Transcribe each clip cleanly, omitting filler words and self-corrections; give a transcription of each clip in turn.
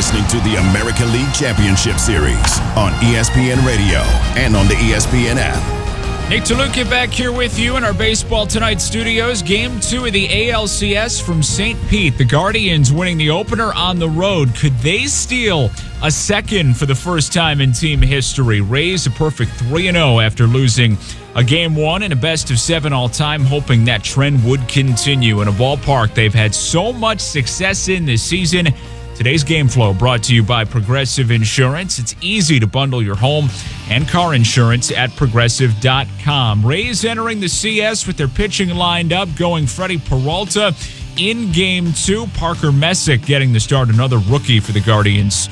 listening to the American League Championship Series on ESPN Radio and on the ESPN app. Nick DeLuca back here with you in our Baseball Tonight studios. Game 2 of the ALCS from St. Pete. The Guardians winning the opener on the road. Could they steal a second for the first time in team history? Rays a perfect 3-0 after losing a Game 1 and a best-of-7 all-time, hoping that trend would continue in a ballpark they've had so much success in this season. Today's Game Flow brought to you by Progressive Insurance. It's easy to bundle your home and car insurance at Progressive.com. Rays entering the CS with their pitching lined up, going Freddie Peralta in Game 2. Parker Messick getting the start, another rookie for the Guardians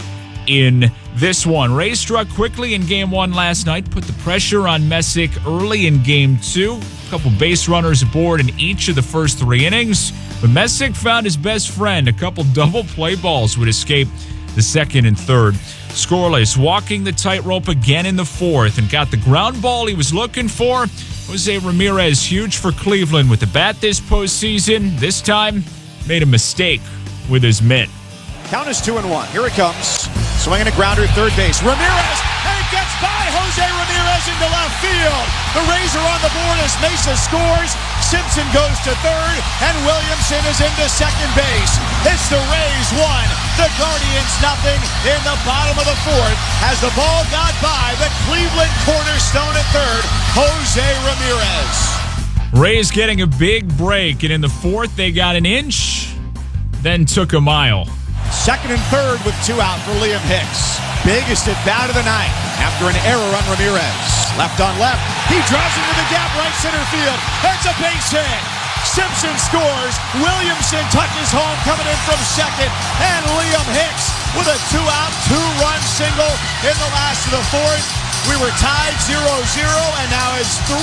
in this one. Rays struck quickly in Game 1 last night, put the pressure on Messick early in Game 2. A couple base runners aboard in each of the first 3 innings. But Messick found his best friend. A couple double play balls would escape the second and third. Scoreless, walking the tightrope again in the fourth and got the ground ball he was looking for. Jose Ramirez, huge for Cleveland with the bat this postseason. This time, made a mistake with his mitt. Count is 2-1. Here it comes. Swinging a grounder, third base. Ramirez, and it gets by Jose Ramirez into left field. The Rays are on the board as Mesa scores. Simpson goes to third, and Williamson is into second base. It's the Rays 1, the Guardians nothing in the bottom of the fourth as the ball got by the Cleveland cornerstone at third, Jose Ramirez. Rays getting a big break, and in the fourth they got an inch, then took a mile. Second and third with 2 out for Liam Hicks. Biggest at bat of the night after an error on Ramirez. Left on left. He drives into the gap right center field. It's a base hit. Simpson scores. Williamson touches home coming in from second. And Liam Hicks with a 2-out, 2-run single in the last of the fourth. We were tied 0-0, and now it's 3-0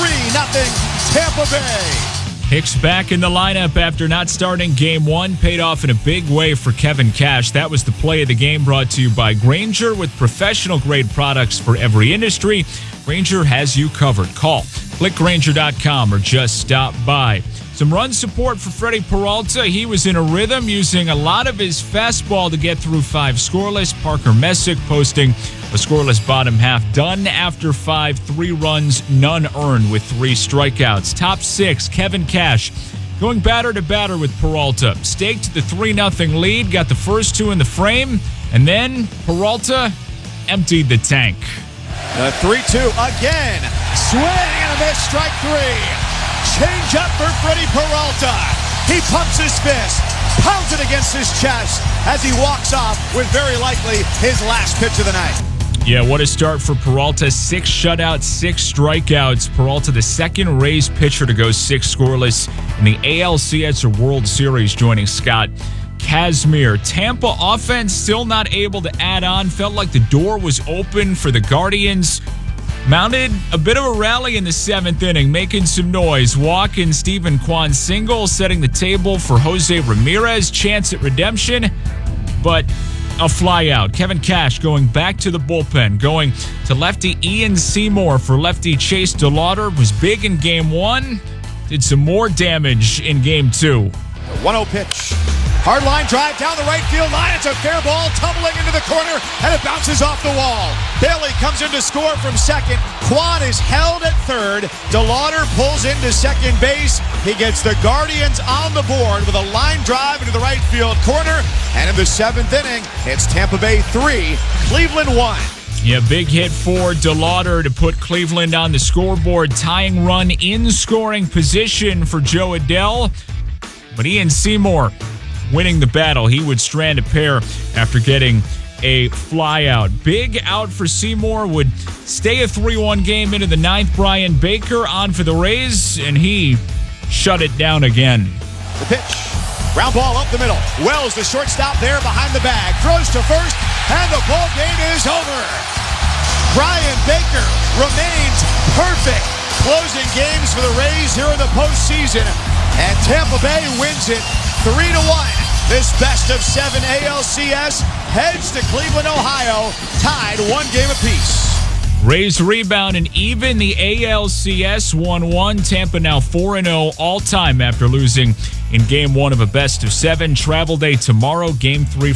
Tampa Bay. Hicks back in the lineup after not starting Game 1. Paid off in a big way for Kevin Cash. That was the play of the game, brought to you by Grainger. With professional-grade products for every industry, Grainger has you covered. Call, click Grainger.com, or just stop by. Some run support for Freddie Peralta. He was in a rhythm, using a lot of his fastball to get through 5 scoreless. Parker Messick posting a scoreless bottom half, done after 5, 3 runs, none earned with 3 strikeouts. Top 6, Kevin Cash going batter to batter with Peralta. Staked the 3-0 lead, got the first 2 in the frame, and then Peralta emptied the tank. 3-2 again. Swing and a miss, strike 3. Change up for Freddie Peralta. He pumps his fist, pounds it against his chest as he walks off with very likely his last pitch of the night. Yeah, what a start for Peralta. 6 shutouts, 6 strikeouts. Peralta, the second Rays pitcher to go 6 scoreless in the ALCS or World Series, joining Scott Kazmir. Tampa offense still not able to add on. Felt like the door was open for the Guardians. Mounted a bit of a rally in the 7th inning, making some noise. Walk and Stephen Kwan single, setting the table for Jose Ramirez. Chance at redemption, but a fly out. Kevin Cash going back to the bullpen, going to lefty Ian Seymour for lefty Chase DeLauder. Was big in Game 1, did some more damage in Game 2. 1-0 pitch. Hard line drive down the right field line. It's a fair ball tumbling into the corner, and it bounces off the wall. Bailey comes in to score from second. Kwan is held at third. DeLauder pulls into second base. He gets the Guardians on the board with a line drive into the right field corner. And in the 7th inning, it's Tampa Bay 3, Cleveland 1. Yeah, big hit for DeLauder to put Cleveland on the scoreboard. Tying run in scoring position for Joe Adell. But Ian Seymour winning the battle. He would strand a pair after getting a fly out. Big out for Seymour, would stay a 3-1 game into the 9th. Brian Baker on for the Rays, and he shut it down again. The pitch. Ground ball up the middle. Wells, the shortstop there behind the bag. Throws to first, and the ball game is over. Brian Baker remains perfect, closing games for the Rays here in the postseason. And Tampa Bay wins it 3-1. This best-of-7 ALCS heads to Cleveland, Ohio, tied 1 game apiece. Rays rebound and even the ALCS 1-1. Tampa now 4-0 all-time after losing in Game 1 of a best-of-7. Travel day tomorrow, Game 3